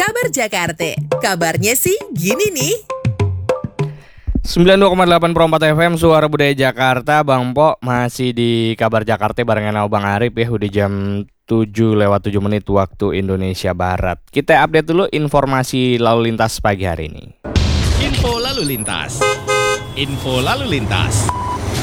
Kabar Jakarta, kabarnya sih gini nih. 92,8 Pro 4 FM Suara Budaya Jakarta. Bang Po masih di Kabar Jakarta barengan Bang Arif ya. Udah jam 7:07 waktu Indonesia Barat. Kita update dulu informasi lalu lintas pagi hari ini. Info lalu lintas. Info lalu lintas.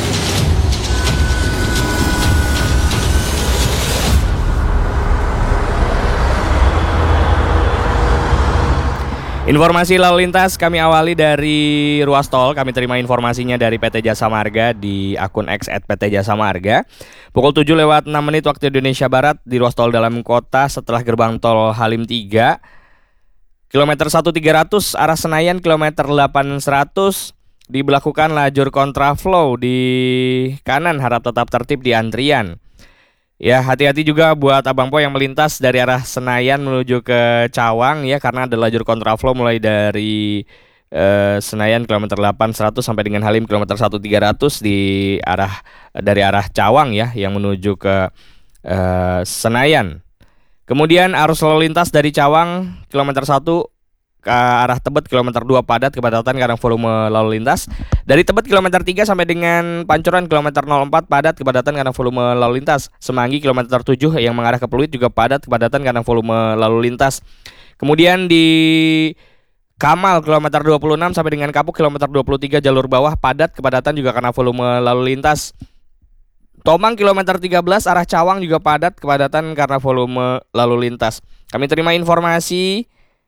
Informasi lalu lintas kami awali dari ruas tol. Kami terima informasinya dari PT Jasa Marga di akun X @PT Jasa Marga. Pukul 7:06 waktu Indonesia Barat di ruas tol dalam kota setelah gerbang tol Halim 3 kilometer 1300 arah Senayan, kilometer 8100 diberlakukan lajur kontraflow di kanan, harap tetap tertib di antrian. Ya, hati-hati juga buat Abang Po yang melintas dari arah Senayan menuju ke Cawang ya, karena ada lajur kontraflow mulai dari Senayan kilometer 800 sampai dengan Halim kilometer 1300 dari arah Cawang ya yang menuju ke Senayan. Kemudian arus lalu lintas dari Cawang kilometer 1 ke arah Tebet kilometer 2 padat kepadatan karena volume lalu lintas. Dari Tebet kilometer 3 sampai dengan Pancoran kilometer 04 padat kepadatan karena volume lalu lintas. Semanggi kilometer 7 yang mengarah ke Pluit juga padat kepadatan karena volume lalu lintas. Kemudian di Kamal kilometer 26 sampai dengan Kapuk kilometer 23 jalur bawah padat kepadatan juga karena volume lalu lintas. Tomang kilometer 13 arah Cawang juga padat kepadatan karena volume lalu lintas. Kami terima informasi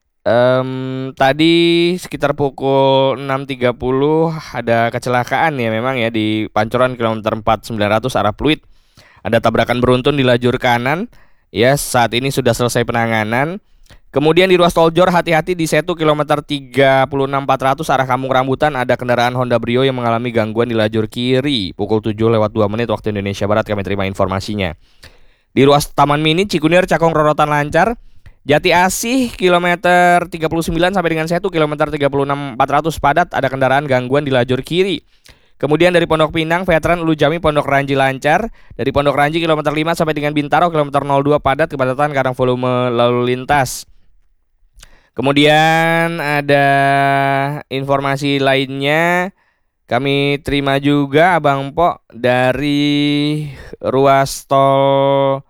tadi sekitar pukul 6.30 ada kecelakaan ya memang ya di Pancoran kilometer 4900 arah Pluit. Ada tabrakan beruntun di lajur kanan ya, saat ini sudah selesai penanganan. Kemudian di ruas tol Jor hati-hati di Setu kilometer 36400 arah Kampung Rambutan ada kendaraan Honda Brio yang mengalami gangguan di lajur kiri. Pukul 7:02 waktu Indonesia Barat kami terima informasinya. Di ruas Taman Mini Cikunir Cakung Rorotan lancar. Jati Asih kilometer 39 sampai dengan Setu kilometer 36400 padat, ada kendaraan gangguan di lajur kiri. Kemudian dari Pondok Pinang Veteran Ulu Jami Pondok Ranji lancar. Dari Pondok Ranji kilometer 5 sampai dengan Bintaro kilometer 02 padat kepadatan karena volume lalu lintas. Kemudian ada informasi lainnya kami terima juga Abang Po dari ruas tol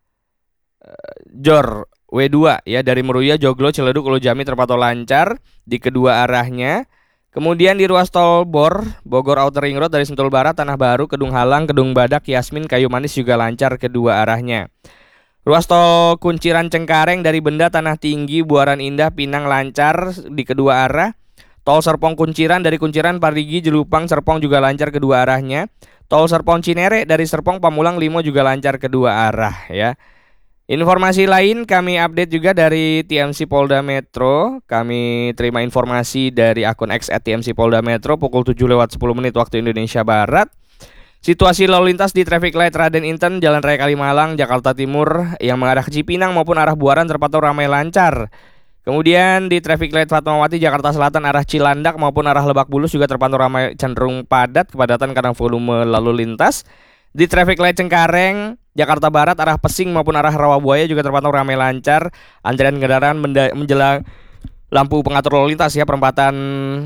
Jor W2 ya, dari Meruya, Joglo, Ciledug, Ulu Jami terpantau lancar di kedua arahnya. Kemudian di ruas tol Bogor Outer Ring Road dari Sentul Barat, Tanah Baru, Kedung Halang, Kedung Badak, Yasmin, Kayu Manis juga lancar kedua arahnya. Ruas tol Kunciran Cengkareng dari Benda, Tanah Tinggi, Buaran Indah, Pinang lancar di kedua arah. Tol Serpong Kunciran dari Kunciran, Parigi, Jelupang, Serpong juga lancar kedua arahnya. Tol Serpong Cinere dari Serpong, Pamulang, Limo juga lancar kedua arah ya. Informasi lain kami update juga dari TMC Polda Metro. Kami terima informasi dari akun X @TMC Polda Metro pukul 7:10 waktu Indonesia Barat. Situasi lalu lintas di traffic light Raden Inten, Jalan Raya Kalimalang, Jakarta Timur yang mengarah ke Cipinang maupun arah Buaran terpantau ramai lancar. Kemudian di traffic light Fatmawati, Jakarta Selatan arah Cilandak maupun arah Lebak Bulus juga terpantau ramai cenderung padat kepadatan karena volume lalu lintas. Di traffic light Cengkareng, Jakarta Barat arah Pesing maupun arah Rawabuaya juga terpantau ramai lancar. Antrian kendaraan menjelang lampu pengatur lalu lintas ya, perempatan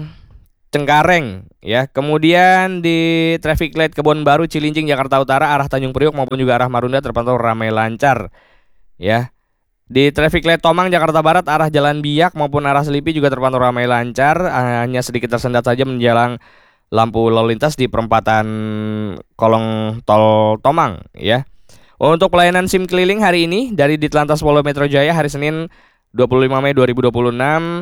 Cengkareng ya. Kemudian di traffic light Kebon Baru, Cilincing, Jakarta Utara arah Tanjung Priok maupun juga arah Marunda terpantau ramai lancar ya. Di traffic light Tomang, Jakarta Barat arah Jalan Biak maupun arah Selipi juga terpantau ramai lancar. Hanya sedikit tersendat saja menjelang lampu lalu lintas di perempatan kolong tol Tomang ya. Untuk pelayanan SIM keliling hari ini dari Ditlantas Polda Metro Jaya hari Senin 25 Mei 2026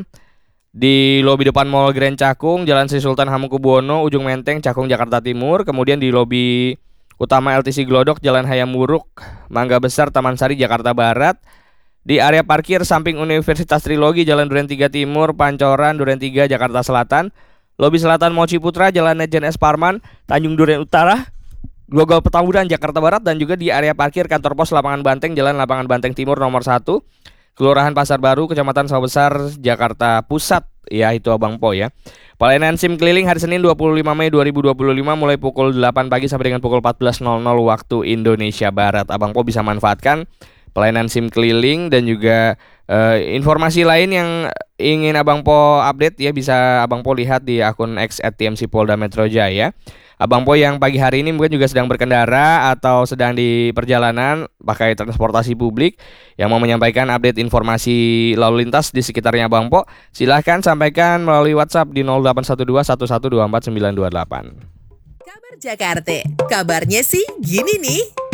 di lobi depan Mall Grand Cakung, Jalan Sri Sultan Hamengkubuwono, Ujung Menteng, Cakung, Jakarta Timur. Kemudian di lobi utama LTC Glodok, Jalan Hayam Wuruk, Mangga Besar, Taman Sari, Jakarta Barat. Di area parkir samping Universitas Trilogi, Jalan Duren 3 Timur, Pancoran, Duren 3, Jakarta Selatan. Lobi Selatan Mall Ciputra, Jalan Lejen S. Parman, Tanjung Duren Utara, Grogol Petamburan, Jakarta Barat. Dan juga di area parkir kantor pos Lapangan Banteng, Jalan Lapangan Banteng Timur nomor 1, Kelurahan Pasar Baru, Kecamatan Sawah Besar, Jakarta Pusat. Ya itu Abang Po ya. Pelayanan SIM keliling hari Senin 25 Mei 2025 mulai pukul 8 pagi sampai dengan pukul 14.00 waktu Indonesia Barat. Abang Po bisa manfaatkan pelayanan SIM keliling dan juga informasi lain yang ingin Abang Po update ya bisa Abang Po lihat di akun X @TMC Polda Metro Jaya. Abang Po yang pagi hari ini mungkin juga sedang berkendara atau sedang di perjalanan pakai transportasi publik yang mau menyampaikan update informasi lalu lintas di sekitarnya Abang Po, silahkan sampaikan melalui WhatsApp di 0812 1124 928. Kabar Jakarta, kabarnya sih gini nih.